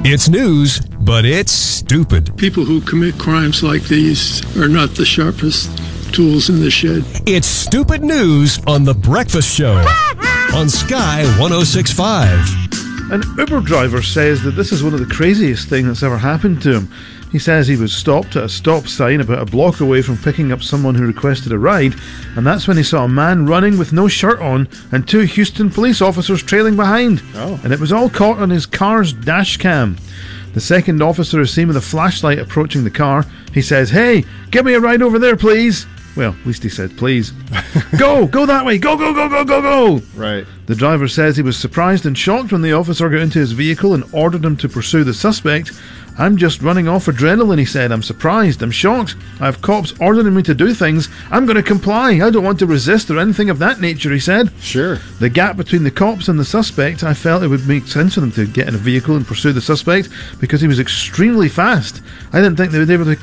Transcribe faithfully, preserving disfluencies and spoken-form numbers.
It's news, but it's stupid. People who commit crimes like these are not the sharpest tools in the shed. It's stupid news on The Breakfast Show on Sky one oh six point five. An Uber driver says that this is one of the craziest things that's ever happened to him. He says he was stopped at a stop sign about a block away from picking up someone who requested a ride, and that's when he saw a man running with no shirt on and two Houston police officers trailing behind. Oh. And it was all caught on his car's dash cam. The second officer is seen with a flashlight approaching the car. He says, "Hey, give me a ride over there, please." Well, at least he said please. Go, go that way, go, go, go, go, go, go. Right. The driver says he was surprised and shocked when the officer got into his vehicle and ordered him to pursue the suspect. "I'm just running off adrenaline," he said. "I'm surprised, I'm shocked. I have cops ordering me to do things. I'm going to comply. I don't want to resist or anything of that nature," he said. Sure. The gap between the cops and the suspect, I felt it would make sense for them to get in a vehicle and pursue the suspect because he was extremely fast. I didn't think they would be able to